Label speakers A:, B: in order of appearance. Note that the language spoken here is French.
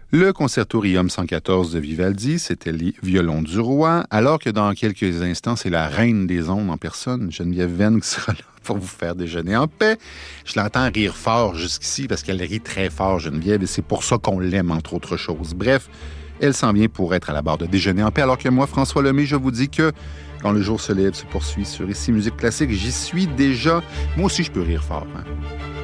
A: Le Concertorium 114 de Vivaldi, c'était les violons du roi, alors que dans quelques instants, c'est la reine des ondes en personne, Geneviève Venn, qui sera là pour vous faire déjeuner en paix. Je l'entends rire fort jusqu'ici parce qu'elle rit très fort, Geneviève, et c'est pour ça qu'on l'aime, entre autres choses. Bref, elle s'en vient pour être à la barre de Déjeuner en paix, alors que moi, François Lemay, je vous dis que quand le jour se lève, se poursuit sur Ici Musique Classique, j'y suis déjà. Moi aussi, je peux rire fort, hein?